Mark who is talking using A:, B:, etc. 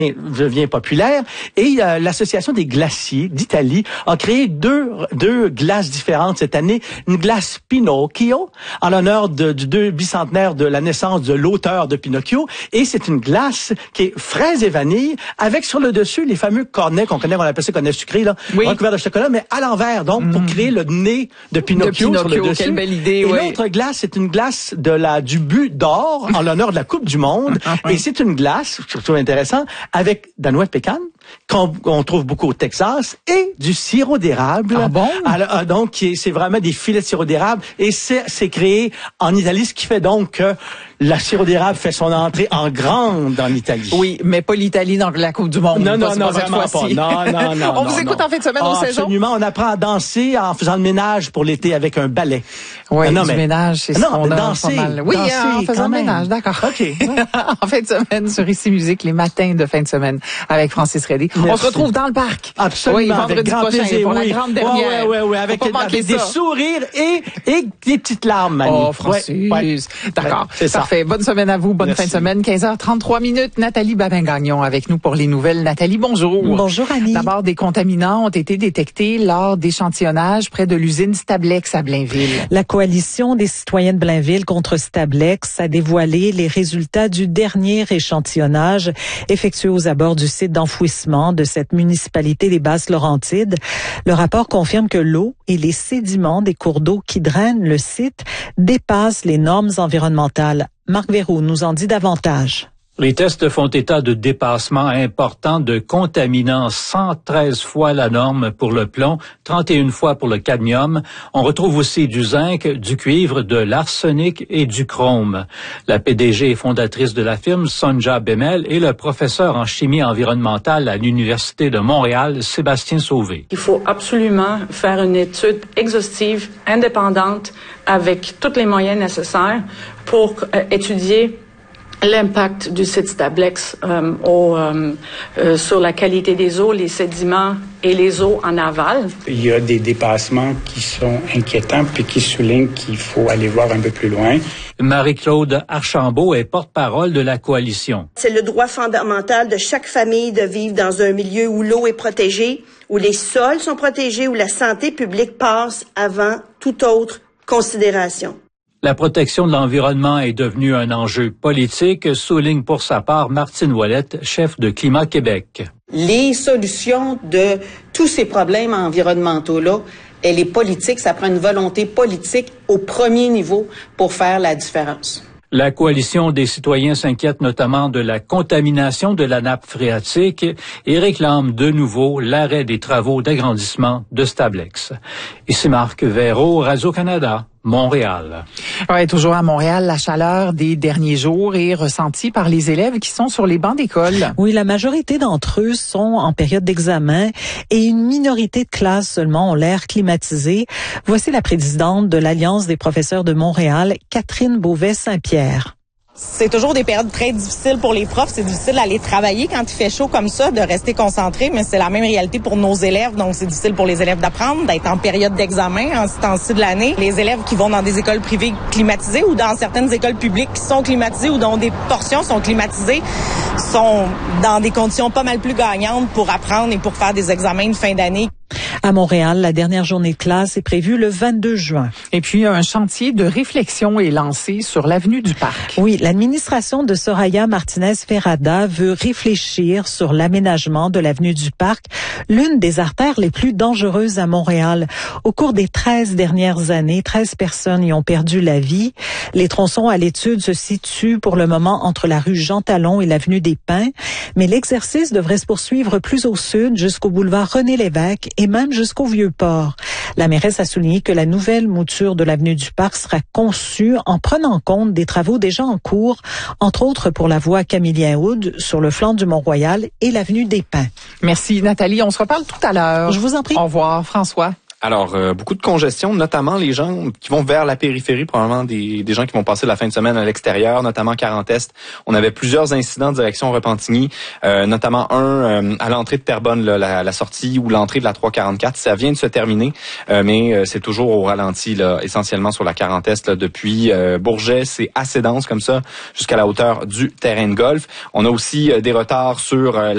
A: devient populaire et l'association des glaciers d'Italie a créé deux glaces différentes cette année. Une glace Pinocchio en l'honneur du bicentenaire de la naissance de l'auteur de Pinocchio, et c'est une glace qui est fraise et vanille avec sur le dessus les fameux cornets qu'on connaît, on appelle ça cornets sucrés là, recouverts de chocolat mais à l'envers, donc pour créer le nez de Pinocchio sur le dessus.
B: Quelle belle idée,
A: et l'autre glace, c'est une glace du but d'or en l'honneur de la Coupe du Monde et c'est une glace, surtout intéressant, avec de la noix de pécan qu'on trouve beaucoup au Texas et du sirop d'érable.
B: Ah bon?
A: Alors, donc, c'est vraiment des filets de sirop d'érable et c'est créé en Italie, ce qui fait donc que la sirop d'érable fait son entrée en grande en Italie.
B: Oui, mais pas l'Italie dans la Coupe du Monde.
A: Non, vraiment pas. Non.
B: On vous écoute en fin de semaine au Saison?
A: Absolument, on apprend à danser en faisant le ménage pour l'été avec un ballet.
B: Oui, ménage, c'est ce qu'on a pas mal. Oui, en faisant le ménage, d'accord.
A: OK.
B: En fin de semaine, sur Ici Musique, les matins de fin de semaine, avec Francis Reddy. On se retrouve dans le parc.
A: Absolument.
B: Oui, vendredi prochain, pour la grande dernière.
A: Oui, avec des sourires et des petites larmes, Mani.
B: Oh, Francis. D'accord.
A: C'est ça.
B: Parfait. Bonne semaine à vous. Bonne fin de semaine. 15h33. Nathalie Babin-Gagnon avec nous pour les nouvelles. Nathalie, bonjour.
C: Bonjour, Annie.
B: D'abord, des contaminants ont été détectés lors d'échantillonnage près de l'usine Stablex à Blainville.
C: La coalition des citoyens de Blainville contre Stablex a dévoilé les résultats du dernier échantillonnage effectué aux abords du site d'enfouissement de cette municipalité des Basses-Laurentides. Le rapport confirme que l'eau et les sédiments des cours d'eau qui drainent le site dépassent les normes environnementales. Marc Verroux nous en dit davantage.
D: Les tests font état de dépassements importants de contaminants, 113 fois la norme pour le plomb, 31 fois pour le cadmium. On retrouve aussi du zinc, du cuivre, de l'arsenic et du chrome. La PDG et fondatrice de la firme, Sonja Bemel, et le professeur en chimie environnementale à l'Université de Montréal, Sébastien Sauvé.
E: Il faut absolument faire une étude exhaustive, indépendante, avec tous les moyens nécessaires pour étudier l'impact du site Stablex sur la qualité des eaux, les sédiments et les eaux en aval.
F: Il y a des dépassements qui sont inquiétants puis qui soulignent qu'il faut aller voir un peu plus loin.
D: Marie-Claude Archambault est porte-parole de la coalition.
G: C'est le droit fondamental de chaque famille de vivre dans un milieu où l'eau est protégée, où les sols sont protégés, où la santé publique passe avant toute autre considération.
D: La protection de l'environnement est devenue un enjeu politique, souligne pour sa part Martine Ouellette, chef de Climat Québec.
H: Les solutions de tous ces problèmes environnementaux-là, elle est politique, ça prend une volonté politique au premier niveau pour faire la différence.
D: La coalition des citoyens s'inquiète notamment de la contamination de la nappe phréatique et réclame de nouveau l'arrêt des travaux d'agrandissement de Stablex. Ici Marc Verreau, Radio-Canada. Montréal.
B: Ouais, toujours à Montréal, la chaleur des derniers jours est ressentie par les élèves qui sont sur les bancs d'école.
C: Oui, la majorité d'entre eux sont en période d'examen et une minorité de classes seulement ont l'air climatisées. Voici la présidente de l'Alliance des professeurs de Montréal, Catherine Beauvais-Saint-Pierre.
I: C'est toujours des périodes très difficiles pour les profs. C'est difficile d'aller travailler quand il fait chaud comme ça, de rester concentré, mais c'est la même réalité pour nos élèves. Donc, c'est difficile pour les élèves d'apprendre, d'être en période d'examen en ce temps-ci de l'année. Les élèves qui vont dans des écoles privées climatisées ou dans certaines écoles publiques qui sont climatisées ou dont des portions sont climatisées sont dans des conditions pas mal plus gagnantes pour apprendre et pour faire des examens de fin d'année.
C: À Montréal, la dernière journée de classe est prévue le 22 juin.
B: Et puis, un chantier de réflexion est lancé sur l'avenue du Parc.
C: Oui, l'administration de Soraya Martinez-Ferrada veut réfléchir sur l'aménagement de l'avenue du Parc, l'une des artères les plus dangereuses à Montréal. Au cours des 13 dernières années, 13 personnes y ont perdu la vie. Les tronçons à l'étude se situent pour le moment entre la rue Jean-Talon et l'avenue des Pins, mais l'exercice devrait se poursuivre plus au sud jusqu'au boulevard René-Lévesque et même jusqu'au Vieux-Port. La mairesse a souligné que la nouvelle mouture de l'avenue du Parc sera conçue en prenant compte des travaux déjà en cours, entre autres pour la voie Camillien-Houde sur le flanc du Mont-Royal et l'avenue des Pins.
B: Merci Nathalie, on se reparle tout à l'heure.
C: Je vous en prie.
B: Au revoir François.
J: Alors, beaucoup de congestion, notamment les gens qui vont vers la périphérie, probablement des gens qui vont passer la fin de semaine à l'extérieur, notamment 40 Est. On avait plusieurs incidents direction Repentigny, notamment un à l'entrée de Terrebonne, là, la sortie ou l'entrée de la 344. Ça vient de se terminer, mais c'est toujours au ralenti, là, essentiellement sur la 40 Est, là, depuis Bourget. C'est assez dense comme ça, jusqu'à la hauteur du terrain de golf. On a aussi des retards sur